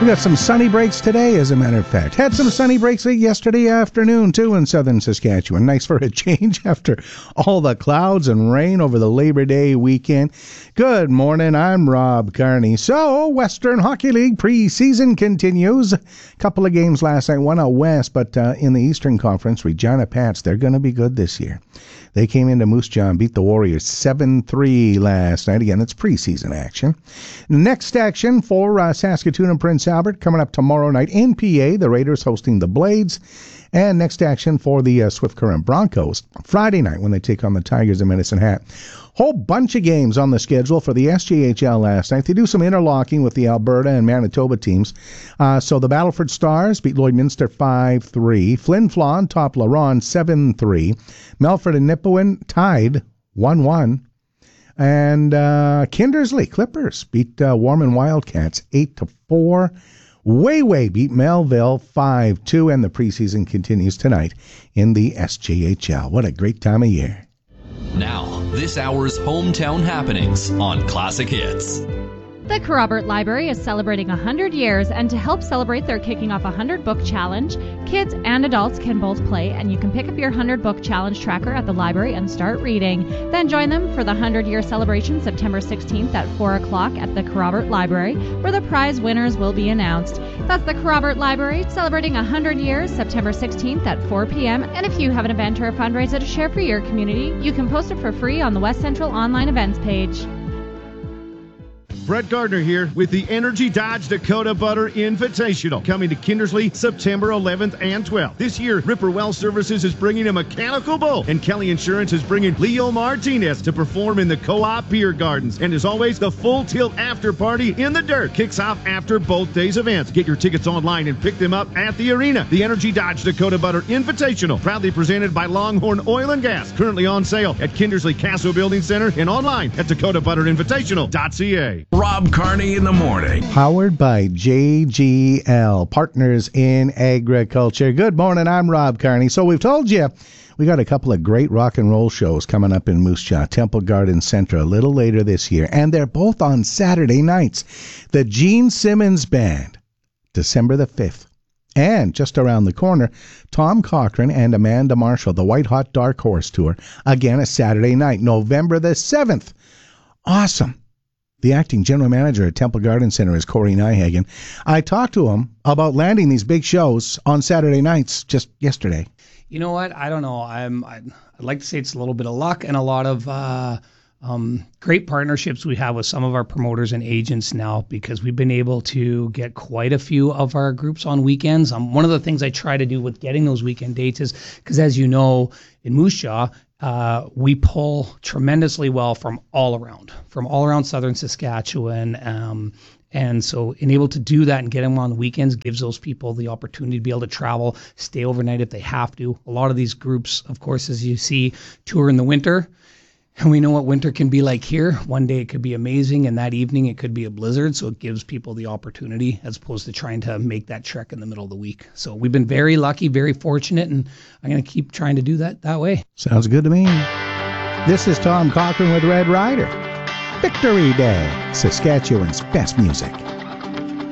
We got some sunny breaks today, as a matter of fact. Had some sunny breaks yesterday afternoon, too, in southern Saskatchewan. Nice for a change after all the clouds and rain over the Labor Day weekend. Good morning, I'm Rob Carney. So, Western Hockey League preseason continues. A couple of games last night, one out west, but in the Eastern Conference, Regina Pats, they're going to be good this year. They came into Moose Jaw and beat the Warriors 7-3 last night. Again, it's preseason action. Next action for Saskatoon and Prince Albert coming up tomorrow night in PA. The Raiders hosting the Blades. And next action for the Swift Current Broncos Friday night when they take on the Tigers of Medicine Hat. Whole bunch of games on the schedule for the SJHL last night. They do some interlocking with the Alberta and Manitoba teams. So the Battleford Stars beat Lloydminster 5-3. Flin Flon topped La Ronde 7-3. Melfort and Nipawin tied 1-1. And Kindersley Clippers beat Warman Wildcats 8-4. Wayway beat Melville 5-2. And the preseason continues tonight in the SJHL. What a great time of year. Now, this hour's hometown happenings on Classic Hits. The Kerrobert Library is celebrating 100 years, and to help celebrate, they're kicking off a 100-book challenge. Kids and adults can both play, and you can pick up your 100-book challenge tracker at the library and start reading. Then join them for the 100-year celebration September 16th at 4 o'clock at the Kerrobert Library, where the prize winners will be announced. That's the Kerrobert Library, celebrating 100 years September 16th at 4 p.m. And if you have an event or a fundraiser to share for your community, you can post it for free on the West Central online events page. Brett Gardner here with the Energy Dodge Dakota Butter Invitational, coming to Kindersley September 11th and 12th. This year, Ripper Well Services is bringing a mechanical bull, and Kelly Insurance is bringing Leo Martinez to perform in the Co-op Beer Gardens. And as always, the Full Tilt After Party in the Dirt kicks off after both days' events. Get your tickets online and pick them up at the arena. The Energy Dodge Dakota Butter Invitational, proudly presented by Longhorn Oil and Gas, currently on sale at Kindersley Castle Building Center and online at dakotabutterinvitational.ca. Rob Carney in the morning. Powered by JGL, Partners in Agriculture. Good morning, I'm Rob Carney. So we've told you we got a couple of great rock and roll shows coming up in Moose Jaw, Temple Garden Center a little later this year, and they're both on Saturday nights. The Gene Simmons Band, December the 5th. And just around the corner, Tom Cochran and Amanda Marshall, the White Hot Dark Horse Tour, again a Saturday night, November the 7th. Awesome. The acting general manager at Temple Garden Center is Corey Nyhagen. I talked to him about landing these big shows on Saturday nights just yesterday. You know what? I don't know. I'd like to say it's a little bit of luck and a lot of great partnerships we have with some of our promoters and agents now, because we've been able to get quite a few of our groups on weekends. One of the things I try to do with getting those weekend dates is, because as you know, in Moose Jaw, we pull tremendously well from all around southern Saskatchewan. And so being able to do that and get them on the weekends gives those people the opportunity to be able to travel, stay overnight if they have to. A lot of these groups, of course, as you see, tour in the winter. And we know what winter can be like here. One day it could be amazing, and that evening it could be a blizzard. So it gives people the opportunity as opposed to trying to make that trek in the middle of the week. So we've been very lucky, very fortunate, and I'm going to keep trying to do that way. Sounds good to me. This is Tom Cochran with Red Rider. Victory Day, Saskatchewan's best music.